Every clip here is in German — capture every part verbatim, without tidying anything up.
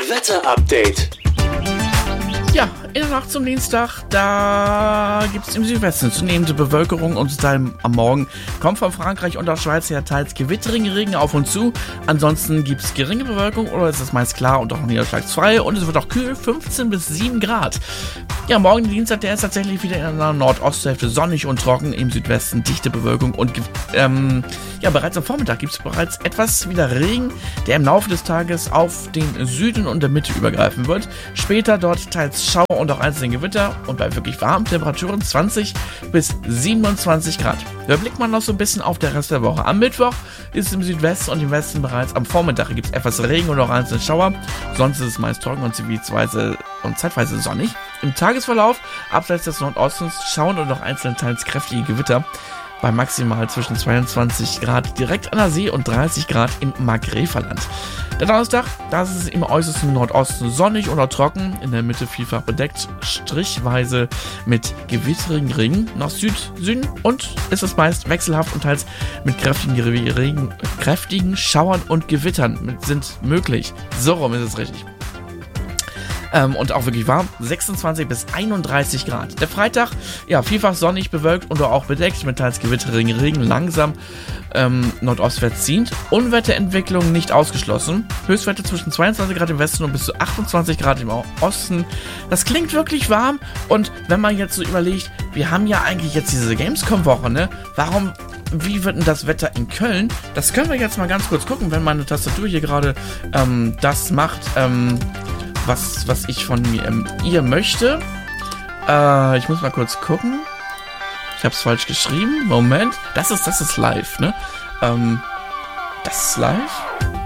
Wetter-Update. Ja, in der Nacht zum Dienstag, da gibt es im Südwesten zunehmende Bewölkerung und dann am Morgen kommt von Frankreich und der Schweiz her teils gewitterigen Regen auf und zu. Ansonsten gibt es geringe Bewölkung oder ist es meist klar und auch niederschlagsfrei und es wird auch kühl, fünfzehn bis sieben Grad. Ja, morgen Dienstag, der ist tatsächlich wieder in der Nordosthälfte sonnig und trocken, im Südwesten dichte Bewölkung und ähm, ja, bereits am Vormittag gibt es bereits etwas wieder Regen, der im Laufe des Tages auf den Süden und der Mitte übergreifen wird. Später dort teils Schauer und auch einzelne Gewitter und bei wirklich warmen Temperaturen zwanzig bis siebenundzwanzig Grad. Da blickt man noch so ein bisschen auf den Rest der Woche. Am Mittwoch ist es im Südwesten und im Westen bereits am Vormittag gibt es etwas Regen und auch einzelne Schauer. Sonst ist es meist trocken und zeitweise, und zeitweise sonnig. Im Tagesverlauf, abseits des Nordostens, schauen und auch einzelne teils kräftige Gewitter. Bei maximal zwischen zweiundzwanzig Grad direkt an der See und dreißig Grad im Markgräferland. Der Donnerstag, da ist es im äußersten Nordosten sonnig oder trocken, in der Mitte vielfach bedeckt, strichweise mit gewitterigen Regen nach Süd, Süden und ist es meist wechselhaft und teils mit kräftigen Regen, kräftigen Schauern und Gewittern sind möglich. So rum ist es richtig. Ähm, und auch wirklich warm, sechsundzwanzig bis einunddreißig Grad. Der Freitag, ja, vielfach sonnig bewölkt und auch bedeckt mit teils gewitterigen Regen, langsam ähm, nordostwärts ziehend. Unwetterentwicklung nicht ausgeschlossen. Höchstwerte zwischen zweiundzwanzig Grad im Westen und bis zu achtundzwanzig Grad im Osten. Das klingt wirklich warm und wenn man jetzt so überlegt, wir haben ja eigentlich jetzt diese Gamescom-Woche, ne? Warum... Wie wird denn das Wetter in Köln? Das können wir jetzt mal ganz kurz gucken, wenn meine Tastatur hier gerade ähm, das macht, ähm, was, was ich von mir, ähm, ihr möchte. Äh, ich muss mal kurz gucken. Ich habe es falsch geschrieben. Moment. Das ist, das ist live, ne? Ähm, das ist live.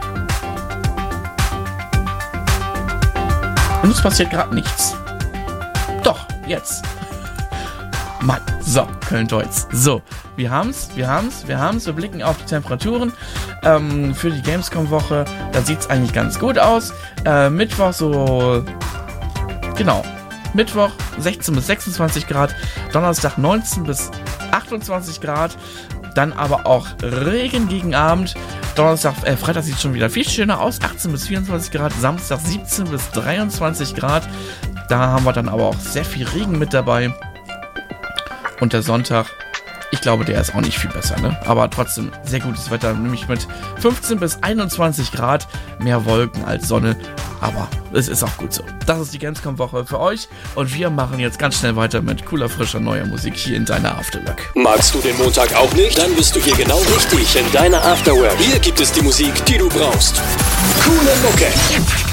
Und es passiert gerade nichts. Doch, jetzt. Mann, so, Köln-Deutz. So, wir haben's, wir haben's, wir haben's. Wir blicken auf die Temperaturen ähm, für die Gamescom-Woche. Da sieht's eigentlich ganz gut aus. Äh, Mittwoch so, genau, Mittwoch sechzehn bis sechsundzwanzig Grad. Donnerstag neunzehn bis achtundzwanzig Grad. Dann aber auch Regen gegen Abend. Donnerstag, äh, Freitag sieht schon wieder viel schöner aus. achtzehn bis vierundzwanzig Grad. Samstag siebzehn bis dreiundzwanzig Grad. Da haben wir dann aber auch sehr viel Regen mit dabei. Und der Sonntag, ich glaube, der ist auch nicht viel besser, ne? Aber trotzdem sehr gutes Wetter, nämlich mit fünfzehn bis einundzwanzig Grad, mehr Wolken als Sonne. Aber es ist auch gut so. Das ist die Gamescom-Woche für euch und wir machen jetzt ganz schnell weiter mit cooler, frischer, neuer Musik hier in deiner Afterwork. Magst du den Montag auch nicht? Dann bist du hier genau richtig in deiner Afterwork. Hier gibt es die Musik, die du brauchst. Coole Mucke.